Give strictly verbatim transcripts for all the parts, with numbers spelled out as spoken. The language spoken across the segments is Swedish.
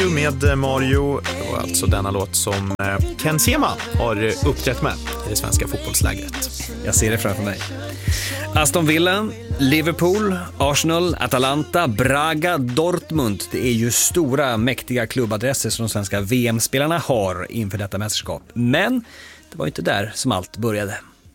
Med Mario, det var alltså denna låt som Ken Sema har uppträtt med i det svenska fotbollslägret. Jag ser det framför mig. Aston Villa, Liverpool, Arsenal, Atalanta, Braga, Dortmund. Det är ju stora, mäktiga klubbadresser som de svenska V M-spelarna har inför detta mästerskap. Men det var inte där som allt började.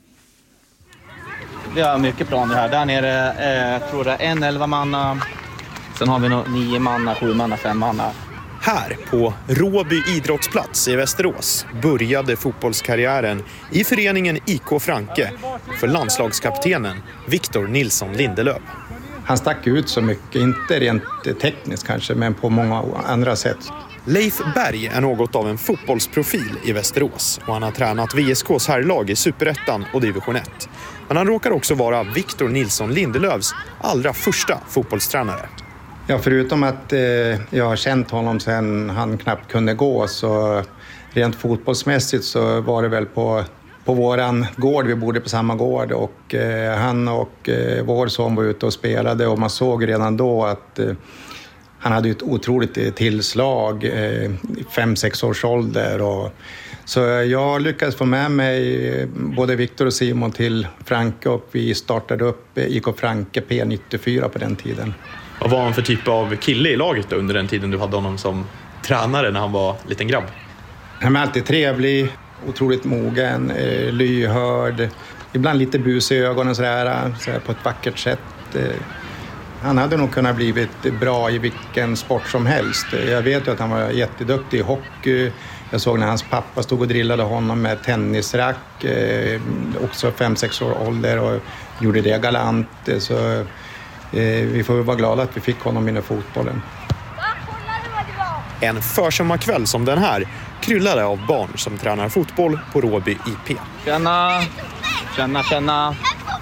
Vi har mycket planer här. Där nere eh, tror jag en elva manna. Sen har vi no- nio manna, sju manna, fem manna. Här på Råby idrottsplats i Västerås började fotbollskarriären i föreningen I K Franke för landslagskaptenen Victor Nilsson Lindelöf. Han stack ut så mycket, inte rent tekniskt kanske, men på många andra sätt. Leif Berg är något av en fotbollsprofil i Västerås och han har tränat V S K:s herrlag i Superettan och Division ett. Men han råkar också vara Victor Nilsson Lindelöfs allra första fotbollstränare. Ja, förutom att eh, jag har känt honom sedan han knappt kunde gå, så rent fotbollsmässigt så var det väl på, på våran gård, vi bodde på samma gård, och eh, han och eh, vår son var ute och spelade och man såg redan då att eh, han hade ett otroligt tillslag, eh, fem, sex års ålder. Och, så jag lyckades få med mig både Victor och Simon till Franke och vi startade upp I K Franke P nittiofyra på den tiden. Vad var han för typ av kille i laget då, under den tiden du hade honom som tränare när han var liten grabb? Han var alltid trevlig, otroligt mogen, eh, lyhörd, ibland lite bus i ögonen sådär, sådär på ett vackert sätt. Eh, han hade nog kunnat blivit bra i vilken sport som helst. Jag vet ju att han var jätteduktig i hockey. Jag såg när hans pappa stod och drillade honom med tennisrack, eh, också fem sex år ålder, och gjorde det galant. Så vi får vara glada att vi fick honom in i fotbollen. En försommarkväll som den här kryllade av barn som tränar fotboll på Råby I P. Tjena, tjena, tjena.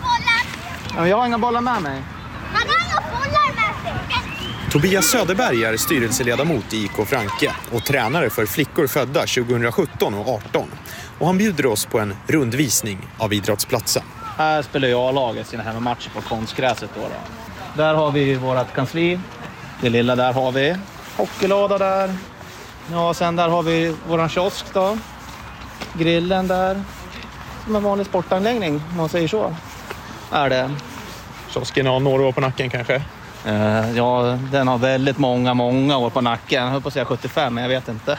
Ja, jag har inga bollar med mig. Han har inga bollar med sig. Tobias Söderberg är styrelseledamot i I K Franke och tränare för flickor födda tjugosjutton och arton. Och han bjuder oss på en rundvisning av idrottsplatsen. Här spelar jag laget sina hemmamatcher på konstgräset då, då. Där har vi vårt kansli. Det lilla där har vi. Hockeylåda där. Ja, sen där har vi våran kiosk då. Grillen där. Som en vanlig sportanläggning, om man säger så. Är det. Kiosken har några år på nacken kanske? Uh, ja, den har väldigt många, många år på nacken. Jag höll på att säga sjuttiofem, men jag vet inte.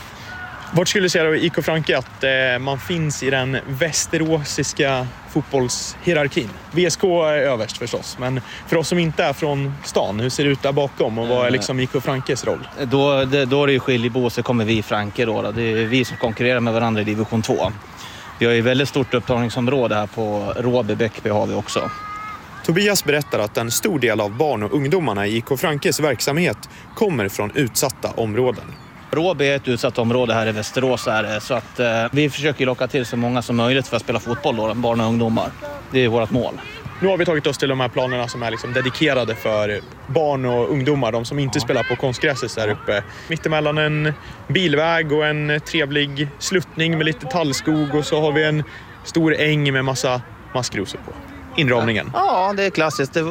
Vart skulle du säga då i I K Franke att eh, man finns i den västeråsiska fotbollshierarkin? V S K är överst förstås, men för oss som inte är från stan, hur ser det ut där bakom och vad är liksom I K Frankes roll? Då, det, då är det ju skiljebå, så kommer vi i Franke då, då. Det är vi som konkurrerar med varandra i division två. Vi har ju väldigt stort upptagningsområde här på Råby Bäckby har vi också. Tobias berättar att en stor del av barn och ungdomarna i I K Frankes verksamhet kommer från utsatta områden. Råby är ett utsatt område här i Västerås är, så att eh, vi försöker locka till så många som möjligt för att spela fotboll då, barn och ungdomar. Det är vårt mål. Nu har vi tagit oss till de här planerna som är liksom dedikerade för barn och ungdomar, de som inte ja. spelar på konstgräset där uppe. Mittemellan en bilväg och en trevlig sluttning med lite tallskog, och så har vi en stor äng med massa maskrosor på. Inramningen. Ja, det är klassiskt. Det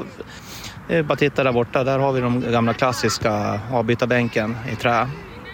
är bara att titta där borta. Där har vi de gamla klassiska avbytarbänken i trä.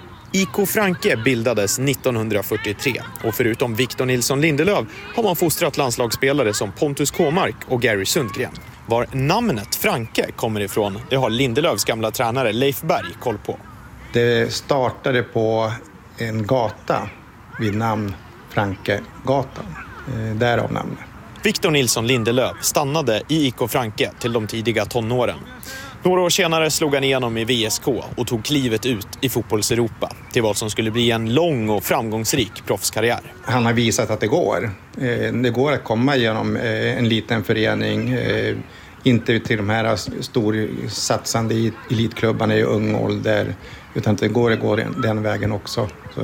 I K Franke bildades nittonhundrafyrtiotre och förutom Victor Nilsson Lindelöf har man fostrat landslagsspelare som Pontus Kåmark och Gary Sundgren. Var namnet Franke kommer ifrån, det har Lindelöfs gamla tränare Leif Berg koll på. Det startade på en gata vid namn Frankegatan, därav namnet. Victor Nilsson Lindelöf stannade i I K Franke till de tidiga tonåren. Några år senare slog han igenom i V S K och tog klivet ut i fotbollseuropa till vad som skulle bli en lång och framgångsrik proffskarriär. Han har visat att det går. Det går att komma genom en liten förening, inte till de här storsatsande elitklubbarna i ung ålder, utan det går, det går den vägen också. Så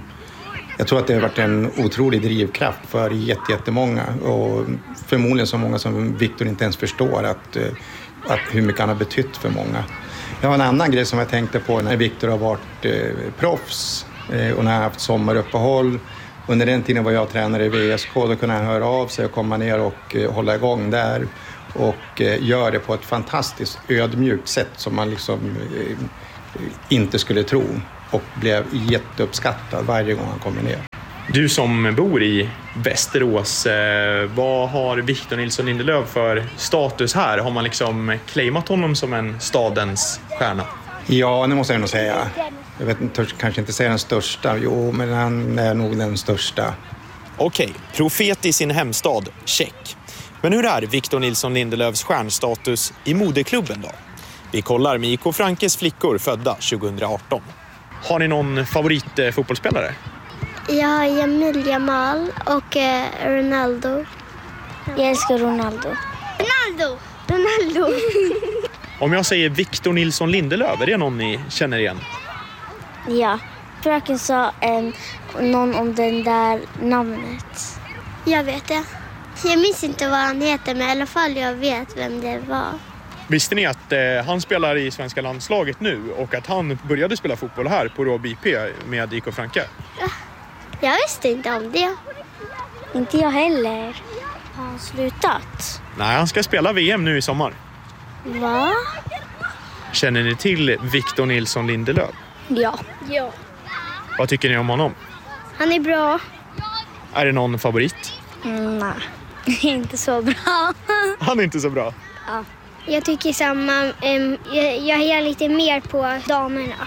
jag tror att det har varit en otrolig drivkraft för jättemånga, och förmodligen så många som Victor inte ens förstår att att hur mycket han har betytt för många. Det var en annan grej som jag tänkte på när Victor har varit eh, proffs eh, och när han har haft sommaruppehåll. Under den tiden var jag tränare i V S K, då kunde han höra av sig och komma ner och eh, hålla igång där. Och eh, gör det på ett fantastiskt ödmjukt sätt som man liksom eh, inte skulle tro. och blev jätteuppskattad varje gång han kommer ner. Du som bor i Västerås, eh, vad har Victor Nilsson Lindelöf för status här? Har man liksom claimat honom som en stadens stjärna? Ja, det måste jag nog säga. Jag vet inte, kanske inte säga den största, jo, men han är nog den största. Okej, profet i sin hemstad, check. Men hur är Victor Nilsson Lindelöfs stjärnstatus i moderklubben då? Vi kollar med I K Frankes flickor födda tjugohundraarton. Har ni någon favoritfotbollsspelare? Jag har Jamil Jamal och eh, Ronaldo. Jag älskar Ronaldo. Ronaldo! Ronaldo! Om jag säger Victor Nilsson Lindelöf, är det någon ni känner igen? Ja, fröken sa eh, någon om den där namnet. Jag vet det. Jag minns inte vad han heter, men i alla fall jag vet vem det var. Visste ni att eh, han spelar i svenska landslaget nu och att han började spela fotboll här på Råby I P med I K Franke? Ja, jag visste inte om det. Inte jag heller. Har han slutat? Nej, han ska spela V M nu i sommar. Va? Känner ni till Victor Nilsson Lindelöf? Ja. Ja. Vad tycker ni om honom? Han är bra. Är det någon favorit? Mm, nej, inte så bra. Han är inte så bra. Ja. Jag tycker samma. Um, jag, jag är lite mer på damerna.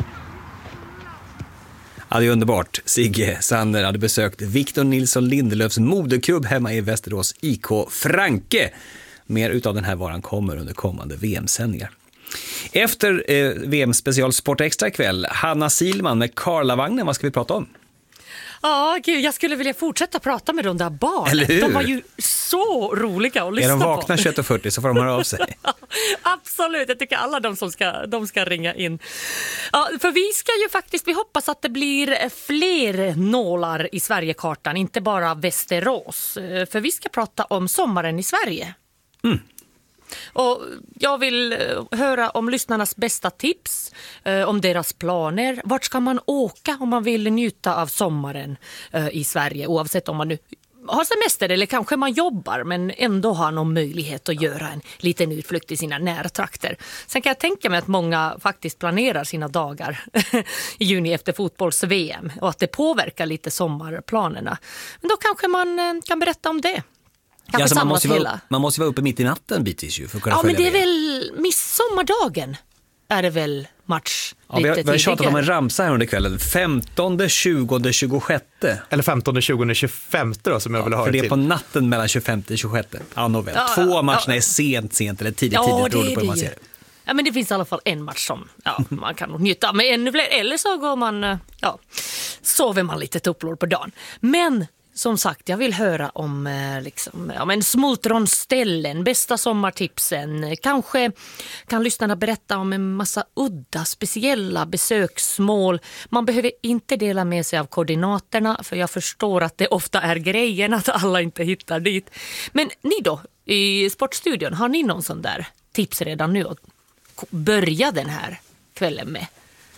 Ja, det är underbart. Sigge Sander hade besökt Victor Nilsson Lindelöfs moderklubb hemma i Västerås, I K Franke. Mer utav den här varan kommer under kommande V M-sändningar. Efter eh, V M-special Sport Extra ikväll, Hanna Silman med Karlavagnen, vad ska vi prata om? Ja, gud, jag skulle vilja fortsätta prata med de där barnen. De var ju så roliga att lyssna på. Är de vakna tjugoett och fyrtio så får de höra av sig. Ja, absolut, jag tycker alla de som ska, de ska ringa in. Ja, för vi ska ju faktiskt, vi hoppas att det blir fler nålar i Sverigekartan, inte bara Västerås. För vi ska prata om sommaren i Sverige. Mm. Och jag vill höra om lyssnarnas bästa tips, eh, om deras planer. Vart ska man åka om man vill njuta av sommaren eh, i Sverige, oavsett om man nu har semester eller kanske man jobbar men ändå har någon möjlighet att göra en liten utflykt i sina närtrakter. Sen kan jag tänka mig att många faktiskt planerar sina dagar i juni efter fotbolls-V M och att det påverkar lite sommarplanerna. Men då kanske man eh, kan berätta om det. Ja, alltså man, måste vara, man måste vara uppe mitt i natten bitvis ju för att kunna ja, följa men det är det. väl midsommardagen är det väl match ja, lite vi har, tidigare. vi har tjatat om en ramsa här under kvällen. femtonde, tjugonde, tjugosjätte. Eller femtonde, tjugonde, tjugofemte då som jag ja, vill ha för det till. är på natten mellan tjugofemte och tjugosjätte. Ja, nåväl. Ja, Två ja, matcherna ja. är sent, sent eller tidigt, Ja, tidigt. det Beroende är på hur man det ser ju. det. Ja, men det finns i alla fall en match som ja, man kan nog njuta med ännu fler. Eller så går man, ja, sover man lite tupplor på dagen. Men som sagt, jag vill höra om eh, liksom, ja, men smultronställen, bästa sommartipsen. Kanske kan lyssnarna berätta om en massa udda, speciella besöksmål. Man behöver inte dela med sig av koordinaterna, för jag förstår att det ofta är grejen att alla inte hittar dit. Men ni då, i Sportstudion, har ni någon sån där tips redan nu att börja den här kvällen med?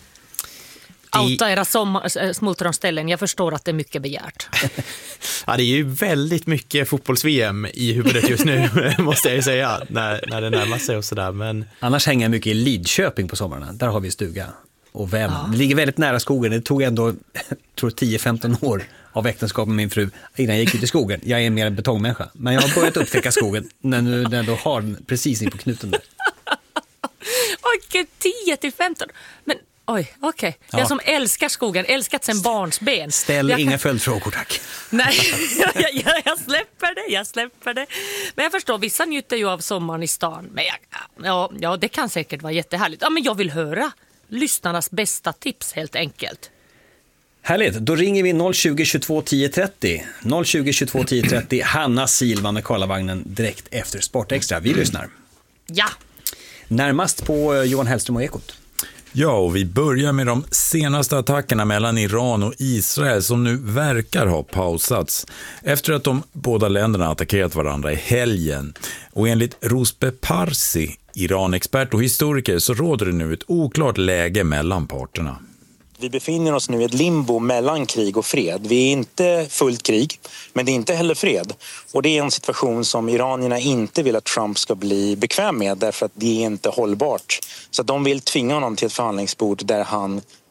Outa era sommar, smultronställen. Jag förstår att det är mycket begärt. Ja, det är ju väldigt mycket fotbolls-V M i huvudet just nu, måste jag ju säga, när, när det närmar sig och sådär. Men... Annars hänger jag mycket i Lidköping på sommarna. Där har vi stuga och vem. Ja. Det ligger väldigt nära skogen. Det tog ändå tror tio femton år av äktenskap med min fru innan jag gick ut i skogen. Jag är mer en betongmänniska. Men jag har börjat upptäcka skogen när nu när då har den precis in på knuten där. Okej, tio till femton. Men oj, okej. Okay. Jag Ja. som älskar skogen, älskat sen barns ben. Ställ jag inga kan... följdfrågor, tack. Nej, jag, jag, jag släpper det, jag släpper det. Men jag förstår, vissa njuter ju av sommaren i stan. Men jag, ja, ja, det kan säkert vara jättehärligt. Ja, men jag vill höra lyssnarnas bästa tips helt enkelt. Härligt, då ringer vi noll tjugo, tjugotvå, tio trettio. noll tjugo, tjugotvå, tio trettio. Hanna Silvan med Karlavagnen direkt efter Sportextra. Vi lyssnar. Ja. Närmast på Johan Hellström och Ekot. Ja, och vi börjar med de senaste attackerna mellan Iran och Israel som nu verkar ha pausats efter att de båda länderna attackerat varandra i helgen. Och enligt Ruspe Parsi, Iran-expert och historiker, så råder det nu ett oklart läge mellan parterna. Vi befinner oss nu i ett limbo mellan krig och fred. Vi är inte fullt krig, men det är inte heller fred. Och det är en situation som iranierna inte vill att Trump ska bli bekväm med, därför att det är inte hållbart. Så att de vill tvinga honom till ett förhandlingsbord där han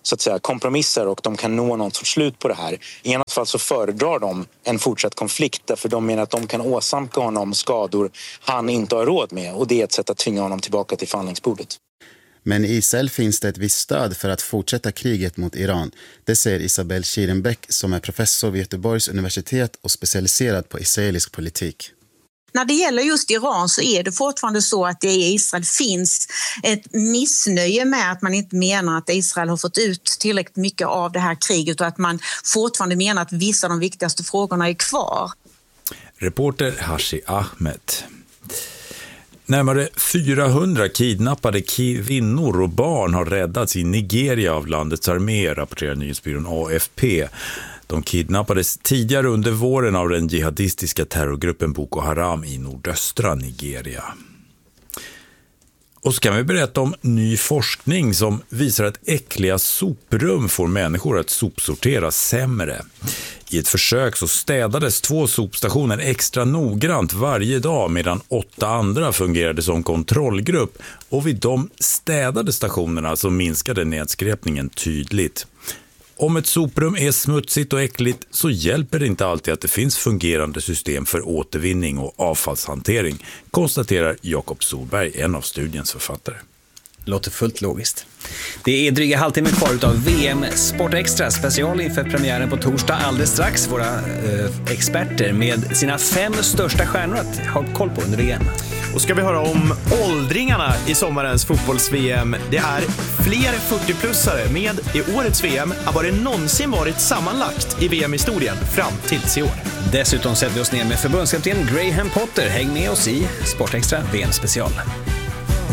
så att säga kompromisser och de kan nå någon sorts slut på det här. I ena fall så föredrar de en fortsatt konflikt därför de menar att de kan åsamka honom skador han inte har råd med och det är ett sätt att tvinga honom tillbaka till förhandlingsbordet. Men i Israel finns det ett visst stöd för att fortsätta kriget mot Iran. Det säger Isabel Schierenbeck som är professor vid Göteborgs universitet och specialiserad på israelisk politik. När det gäller just Iran så är det fortfarande så att det i Israel finns ett missnöje med att man inte menar att Israel har fått ut tillräckligt mycket av det här kriget och att man fortfarande menar att vissa av de viktigaste frågorna är kvar. Reporter Hashi Ahmed. Närmare fyrahundra kidnappade kvinnor och barn har räddats i Nigeria av landets armé, rapporterar nyhetsbyrån A F P. De kidnappades tidigare under våren av den jihadistiska terrorgruppen Boko Haram i nordöstra Nigeria. Och så kan vi berätta om ny forskning som visar att äckliga soprum får människor att sopsortera sämre. I ett försök så städades två sopstationer extra noggrant varje dag medan åtta andra fungerade som kontrollgrupp. Och vid de städade stationerna så minskade nedskräpningen tydligt. Om ett soprum är smutsigt och äckligt så hjälper det inte alltid att det finns fungerande system för återvinning och avfallshantering, konstaterar Jakob Solberg, en av studiens författare. Låter fullt logiskt. Det är dryga halvtimme kvar utav V M Sport Extra special inför premiären på torsdag alldeles strax. Våra eh, experter med sina fem största stjärnor att ha koll på under V M. Och ska vi höra om åldringarna i sommarens fotbolls-V M. Det är fler fyrtio-plussare med i årets V M än vad det någonsin varit sammanlagt i V M-historien fram tills i år. Dessutom sätter vi oss ner med förbundskapten Graham Potter. Häng med oss i Sport Extra V M special.